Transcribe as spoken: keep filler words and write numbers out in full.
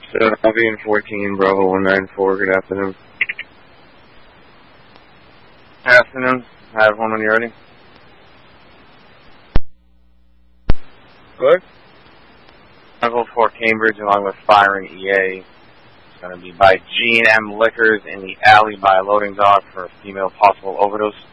So Albion fourteen, Bravo one nine four, good afternoon. Good afternoon. I have one when you're ready. Good. Bravo four Cambridge along with firing E A. It's going to be by G and M Liquors in the alley by a loading dock for a female possible overdose.